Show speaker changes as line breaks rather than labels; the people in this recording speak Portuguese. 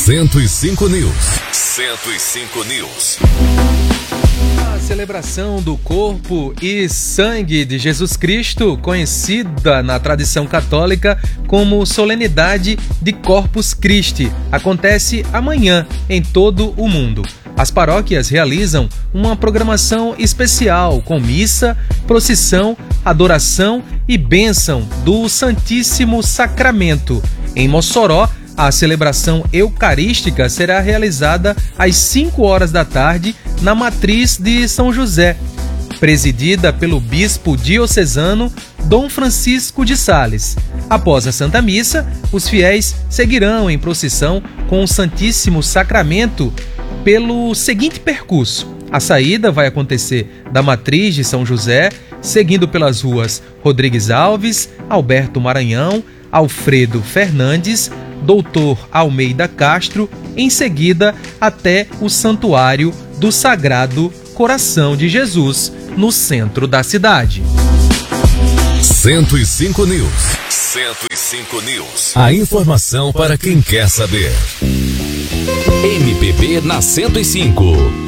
105 News. 105 News.
A celebração do corpo e sangue de Jesus Cristo, conhecida na tradição católica como Solenidade de Corpus Christi, acontece amanhã em todo o mundo. As paróquias realizam uma programação especial com missa, procissão, adoração e bênção do Santíssimo Sacramento. Em Mossoró, a celebração eucarística será realizada às 5 horas da tarde na Matriz de São José, presidida pelo bispo diocesano Dom Francisco de Sales. Após a Santa Missa, os fiéis seguirão em procissão com o Santíssimo Sacramento pelo seguinte percurso. A saída vai acontecer da Matriz de São José, seguindo pelas ruas Rodrigues Alves, Alberto Maranhão, Alfredo Fernandes, Doutor Almeida Castro, em seguida até o Santuário do Sagrado Coração de Jesus, no centro da cidade.
105 News. 105 News. A informação para quem quer saber.
MPB na 105.